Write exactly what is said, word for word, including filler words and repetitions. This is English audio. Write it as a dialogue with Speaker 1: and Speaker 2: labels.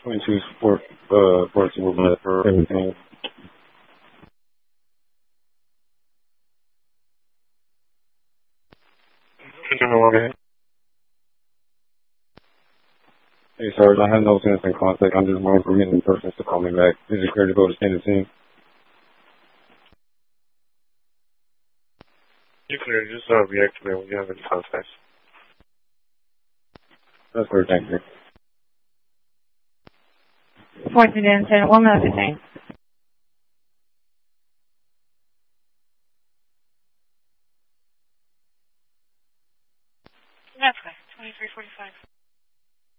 Speaker 1: twenty-two sport, uh, sports movement for everything. Hey, Sarge, I have no sense in contact. I'm just waiting for getting persons to call me back. Is it clear to go to standard team?
Speaker 2: You clear. Just uh, reactivate when you have any contacts.
Speaker 1: That's clear, thank you.
Speaker 3: Fort Denton, one more thing. That's good. twenty-three forty-five.